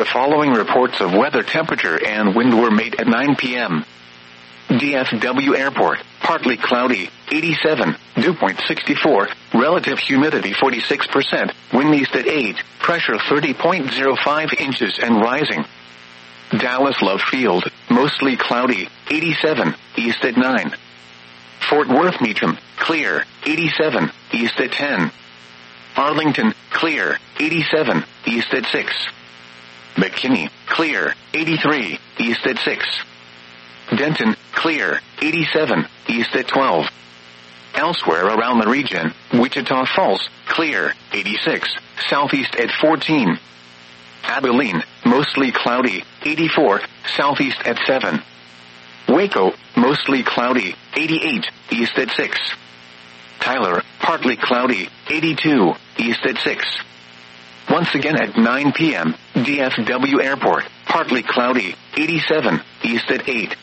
The following reports of weather, temperature, and wind were made at 9 p.m. DFW Airport, partly cloudy, 87, dew point 64, relative humidity 46%, wind east at 8, pressure 30.05 inches and rising. Dallas Love Field, mostly cloudy, 87, east at 9. Fort Worth Meacham, clear, 87, east at 10. Arlington, clear, 87, east at 6. McKinney, clear, 83, east at 6. Denton, clear, 87, east at 12. Elsewhere around the region, Wichita Falls, clear, 86, southeast at 14. Abilene, mostly cloudy, 84, southeast at 7. Waco, mostly cloudy, 88, east at 6. Tyler, partly cloudy, 82, east at 6. Once again at 9 p.m., DFW Airport, partly cloudy, 87, east at 8.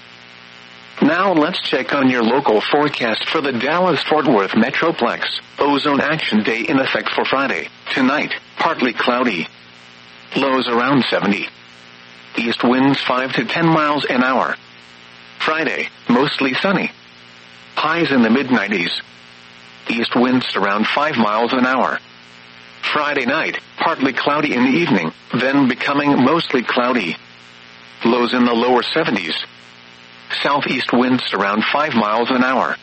Now let's check on your local forecast for the Dallas-Fort Worth Metroplex. Ozone Action Day in effect for Friday. Tonight, partly cloudy. Lows around 70. East winds 5 to 10 miles an hour. Friday, mostly sunny. Highs in the mid-90s. East winds around 5 miles an hour. Friday night, partly cloudy in the evening, then becoming mostly cloudy. Lows in the lower 70s. Southeast winds around 5 miles an hour.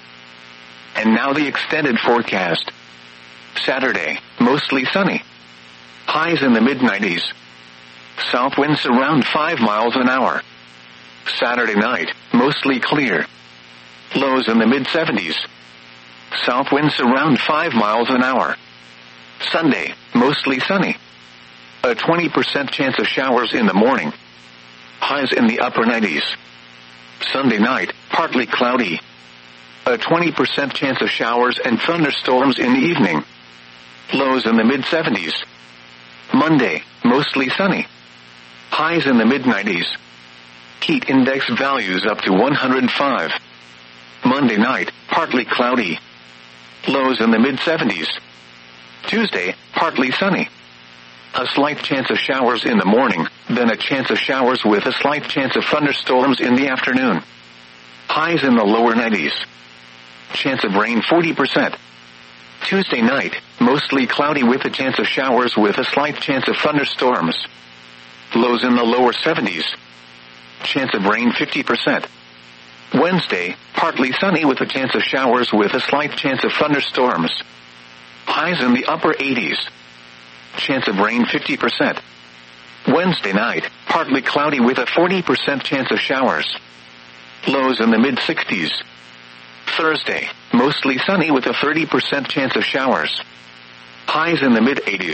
And now the extended forecast. Saturday, mostly sunny. Highs in the mid-90s. South winds around 5 miles an hour. Saturday night, mostly clear. Lows in the mid-70s. South winds around 5 miles an hour. Sunday, mostly sunny. A 20% chance of showers in the morning. Highs in the upper 90s. Sunday night, partly cloudy. A 20% chance of showers and thunderstorms in the evening. Lows in the mid-70s. Monday, mostly sunny. Highs in the mid-90s. Heat index values up to 105. Monday night, partly cloudy. Lows in the mid-70s. Tuesday, partly sunny. A slight chance of showers in the morning, then a chance of showers with a slight chance of thunderstorms in the afternoon. Highs in the lower 90s. Chance of rain 40%. Tuesday night, mostly cloudy with a chance of showers with a slight chance of thunderstorms. Lows in the lower 70s. Chance of rain 50%. Wednesday, partly sunny with a chance of showers with a slight chance of thunderstorms. Highs in the upper 80s. Chance of rain 50%. Wednesday night, partly cloudy with a 40% chance of showers. Lows in the mid-60s. Thursday, mostly sunny with a 30% chance of showers. Highs in the mid-80s.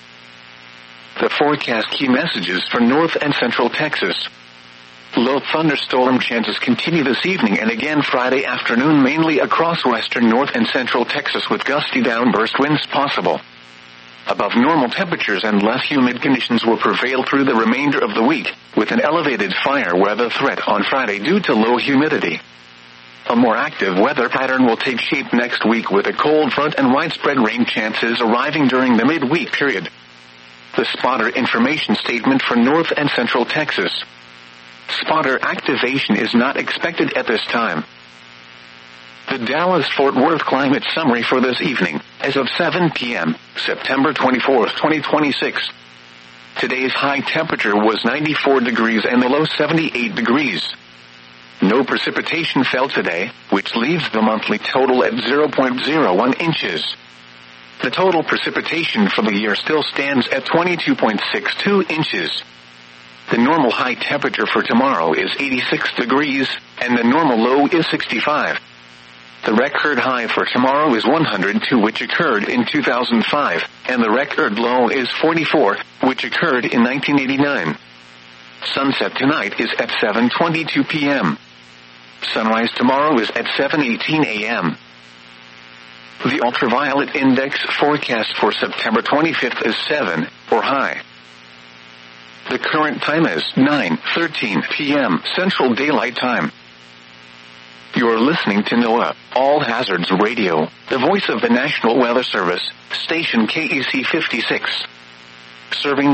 The forecast key messages for North and Central Texas. Low thunderstorm chances continue this evening and again Friday afternoon mainly across western North and Central Texas with gusty downburst winds possible. Above normal temperatures and less humid conditions will prevail through the remainder of the week, with an elevated fire weather threat on Friday due to low humidity. A more active weather pattern will take shape next week with a cold front and widespread rain chances arriving during the midweek period. The spotter information statement for North and Central Texas. Spotter activation is not expected at this time. The Dallas-Fort Worth climate summary for this evening, as of 7 p.m., September 24, 2026. Today's high temperature was 94 degrees and the low 78 degrees. No precipitation fell today, which leaves the monthly total at 0.01 inches. The total precipitation for the year still stands at 22.62 inches. The normal high temperature for tomorrow is 86 degrees, and the normal low is 65. The record high for tomorrow is 102, which occurred in 2005, and the record low is 44, which occurred in 1989. Sunset tonight is at 7:22 p.m. Sunrise tomorrow is at 7:18 a.m. The ultraviolet index forecast for September 25th is 7, or high. The current time is 9:13 p.m. Central Daylight Time. You're listening to NOAA, All Hazards Radio, the voice of the National Weather Service, station KEC 56. Serving